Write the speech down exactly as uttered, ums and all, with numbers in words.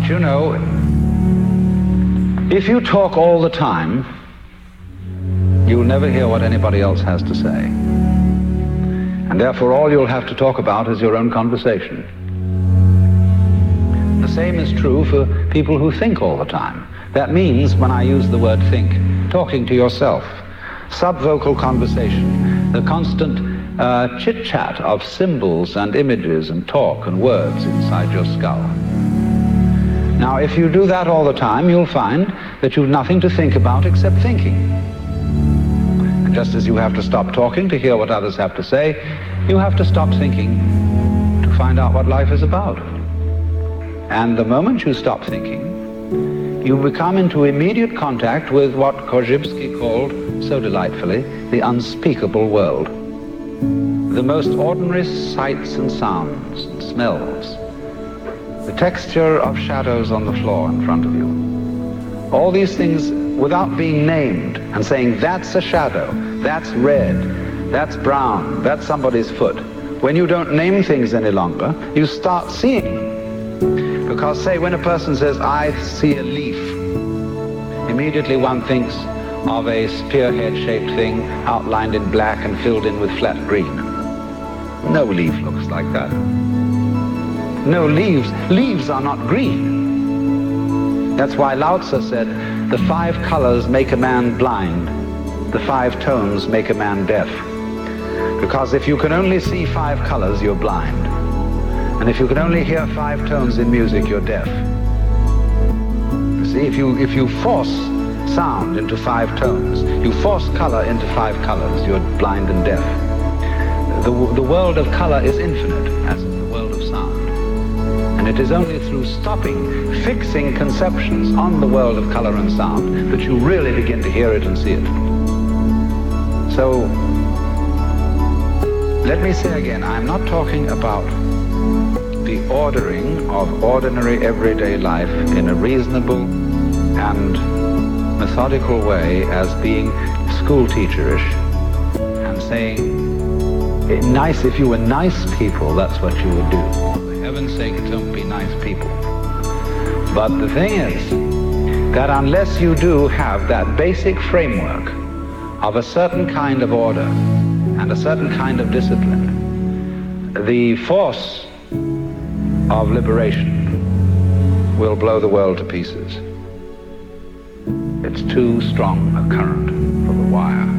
But you know, if you talk all the time, you'll never hear what anybody else has to say. And therefore all you'll have to talk about is your own conversation. The same is true for people who think all the time. That means, when I use the word think, talking to yourself, subvocal conversation, the constant uh, chit-chat of symbols and images and talk and words inside your skull. Now, if you do that all the time, you'll find that you've nothing to think about except thinking. And just as you have to stop talking to hear what others have to say, you have to stop thinking to find out what life is about. And the moment you stop thinking, you become into immediate contact with what Korzybski called, so delightfully, the unspeakable world. The most ordinary sights and sounds and smells, the texture of shadows on the floor in front of you. All these things, without being named and saying, that's a shadow, that's red, that's brown, that's somebody's foot. When you don't name things any longer, you start seeing. Because, say, when a person says, I see a leaf, immediately one thinks of a spearhead-shaped thing outlined in black and filled in with flat green. No leaf looks like that. No leaves. Leaves are not green. That's why Lao Tzu said, the five colors make a man blind. The five tones make a man deaf. Because if you can only see five colors, you're blind. And if you can only hear five tones in music, you're deaf. You see, if you, if you force sound into five tones, you force color into five colors, you're blind and deaf. The, the world of color is infinite, as is the world of sound. And it is only through stopping, fixing conceptions on the world of color and sound that you really begin to hear it and see it. So, let me say again, I'm not talking about the ordering of ordinary everyday life in a reasonable and methodical way as being school-teacherish and saying, nice, if you were nice people, that's what you would do. For heaven's sake, don't be nice people. But the thing is that unless you do have that basic framework of a certain kind of order and a certain kind of discipline, the force of liberation will blow the world to pieces. It's too strong a current for the wire.